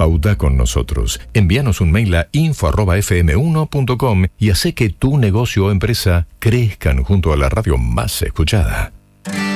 Pauta con nosotros. Envíanos un mail a info@fm1.com y hace que tu negocio o empresa crezcan junto a la radio más escuchada.